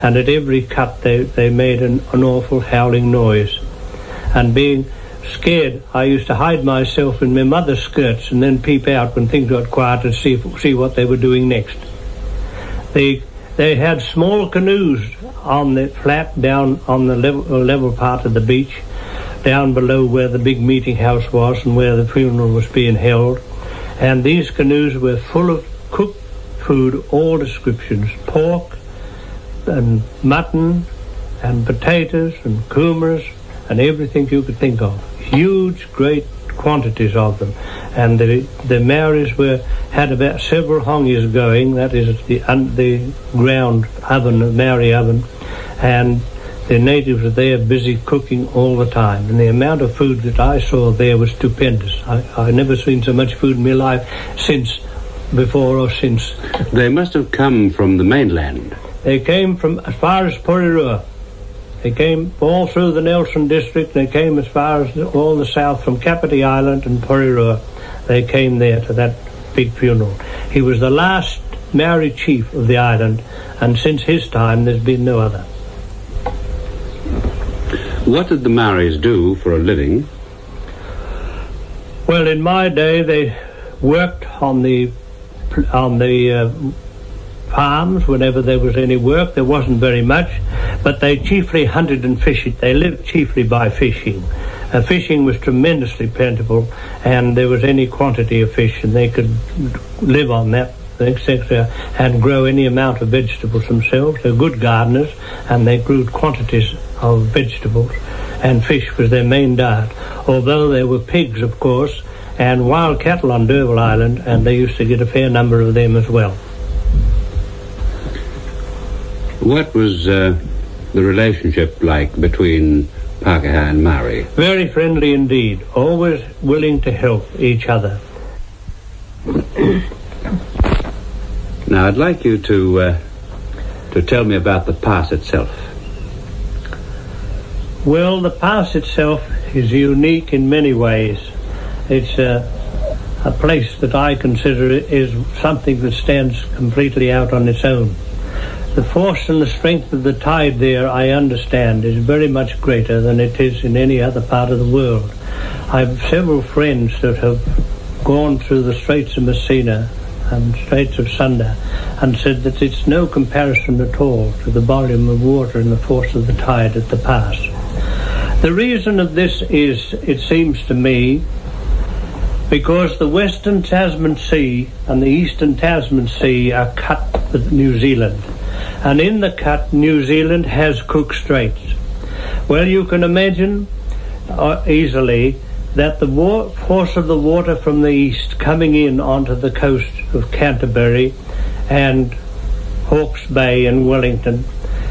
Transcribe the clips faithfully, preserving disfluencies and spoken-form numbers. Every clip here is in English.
and at every cut they, they made an, an awful howling noise. And being scared, I used to hide myself in my mother's skirts and then peep out when things got quiet to see, see what they were doing next. They, they had small canoes on the flat down on the level, level part of the beach, down below where the big meeting house was and where the funeral was being held. And these canoes were full of cooked food, all descriptions, pork and mutton and potatoes and kumaras and everything you could think of. Huge, great quantities of them. And the, the Maoris were, had about several hongies going, that is the, un, the ground oven, the Maori oven, and the natives were there busy cooking all the time. And the amount of food that I saw there was stupendous. I, I've never seen so much food in my life since, before or since. They must have come from the mainland. They came from as far as Porirua. They came all through the Nelson district. They came as far as the, all the south from Kapiti Island and Porirua. They came there to that big funeral. He was the last Maori chief of the island, and since his time there's been no other. What did the Maoris do for a living? Well, in my day they worked on the on the uh, farms whenever there was any work. There wasn't very much, but they chiefly hunted and fished. They lived chiefly by fishing. Uh, fishing was tremendously plentiful, and there was any quantity of fish, and they could live on that, et cetera, and grow any amount of vegetables themselves. They're good gardeners, and they grew quantities of vegetables, and fish was their main diet. Although there were pigs, of course, and wild cattle on D'Urville Island, and they used to get a fair number of them as well. What was uh, the relationship like between Pākehā and Maori? Very friendly indeed, always willing to help each other. Now, I'd like you to uh, to tell me about the pass itself. Well, the pass itself is unique in many ways. It's a, a place that I consider is something that stands completely out on its own. The force and the strength of the tide there, I understand, is very much greater than it is in any other part of the world. I have several friends that have gone through the Straits of Messina and Straits of Sunda and said that it's no comparison at all to the volume of water and the force of the tide at the pass. The reason of this is, it seems to me, because the Western Tasman Sea and the Eastern Tasman Sea are cut with New Zealand. And in the cut, New Zealand has Cook Straits. Well, you can imagine uh, easily that the wa- force of the water from the east coming in onto the coast of Canterbury and Hawke's Bay and Wellington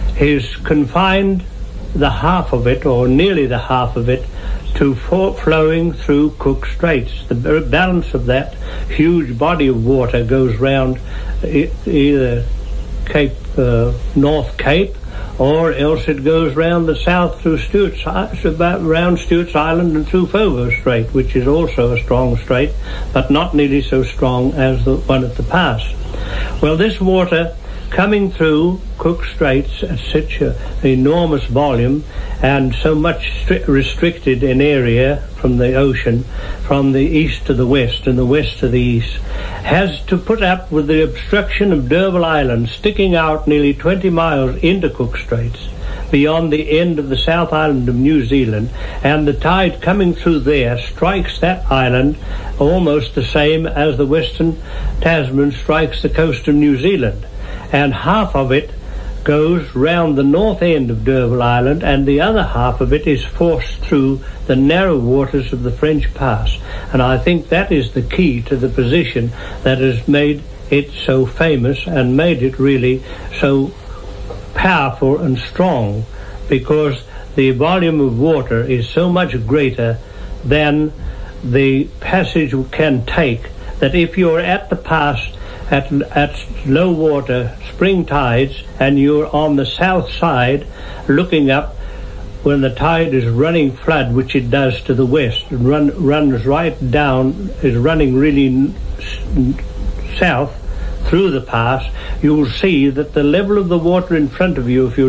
is confined, the half of it, or nearly the half of it, to for- flowing through Cook Straits. The balance of that huge body of water goes round e- either Cape uh, North Cape, or else it goes round the south through Stewart's, about round Stewart's Island and through Fogo Strait, which is also a strong strait, but not nearly so strong as the one at the pass. Well, this water coming through Cook Straits at such an enormous volume and so much stri- restricted in area from the ocean, from the east to the west and the west to the east, has to put up with the obstruction of D'Urville Island sticking out nearly twenty miles into Cook Straits beyond the end of the South Island of New Zealand, and the tide coming through there strikes that island almost the same as the Western Tasman strikes the coast of New Zealand. And half of it goes round the north end of D'Urville Island, and the other half of it is forced through the narrow waters of the French Pass. And I think that is the key to the position that has made it so famous and made it really so powerful and strong, because the volume of water is so much greater than the passage can take, that if you're at the pass At, at low water, spring tides, and you're on the south side looking up when the tide is running flood, which it does to the west, and run, runs right down, is running really n- south through the pass, you will see that the level of the water in front of you, if you